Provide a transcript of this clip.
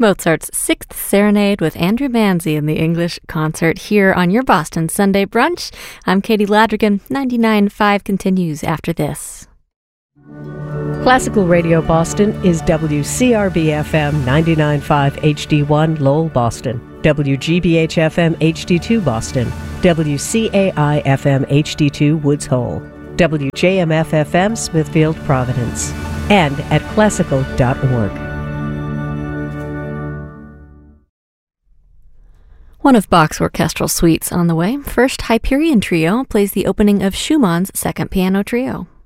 Mozart's Sixth Serenade with Andrew Manzi in the English concert here on your Boston Sunday Brunch. I'm Katie Ladrigan. 99.5 continues after this. Classical Radio Boston is WCRB-FM 99.5 HD1 Lowell, Boston, WGBH-FM HD2 Boston, WCAI-FM HD2 Woods Hole, WJMF-FM Smithfield, Providence, and at classical.org. One of Bach's orchestral suites on the way. First, Hyperion Trio plays the opening of Schumann's Second Piano Trio.